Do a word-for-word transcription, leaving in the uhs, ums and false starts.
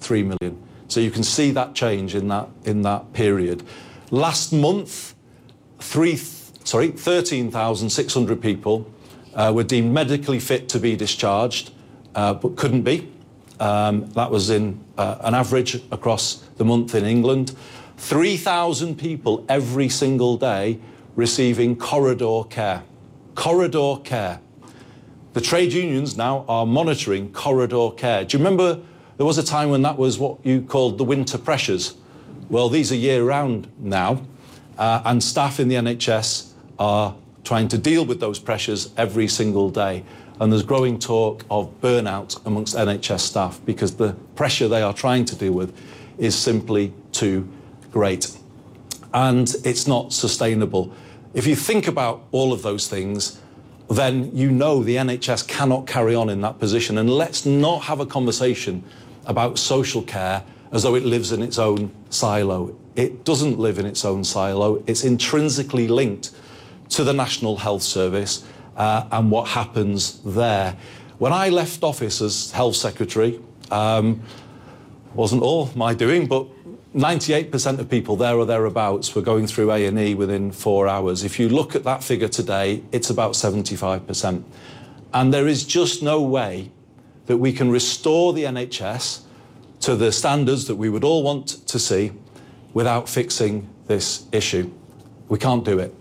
three million. So you can see that change in that, in that period. Last month, three, sorry, thirteen thousand six hundred people uh, were deemed medically fit to be discharged, uh, but couldn't be. Um, that was in uh, an average across the month in England. three thousand people every single day receiving corridor care. Corridor care. The trade unions now are monitoring corridor care. Do you remember there was a time when that was what you called the winter pressures? Well, these are year-round now, uh, and staff in the N H S are trying to deal with those pressures every single day. And there's growing talk of burnout amongst N H S staff because the pressure they are trying to deal with is simply too great. And it's not sustainable. If you think about all of those things, then you know the N H S cannot carry on in that position. And let's not have a conversation about social care as though it lives in its own silo. It doesn't live in its own silo. It's intrinsically linked to the National Health Service uh, and what happens there. When I left office as Health Secretary, um, wasn't all my doing, but ninety-eight percent of people there or thereabouts were going through A and E within four hours. If you look at that figure today, it's about seventy-five percent. And there is just no way that we can restore the N H S to the standards that we would all want to see without fixing this issue. We can't do it.